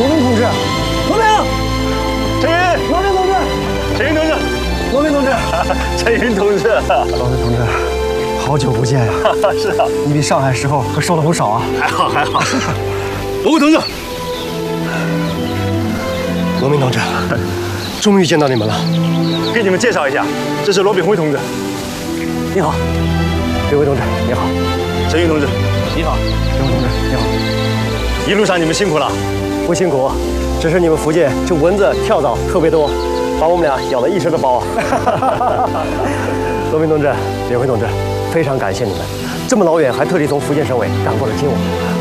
罗明同志，罗明， 陈云， 罗明同志， 陈云同志， 罗明同志， 陈云同志， 罗明同志，好久不见呀！ 是啊， 你比上海时候可瘦了不少啊！ 还好还好。罗同志， 罗明同志，终于见到你们了。 给你们介绍一下，这是罗炳辉同志。 你好，刘辉同志，你好。 陈云同志， 你好，刘辉同志，你好。 一路上你们辛苦了。 不辛苦，只是你们福建这蚊子、跳蚤特别多，把我们俩咬了一身的包。罗明同志、刘辉同志，非常感谢你们，这么老远还特地从福建省委赶过来接我们。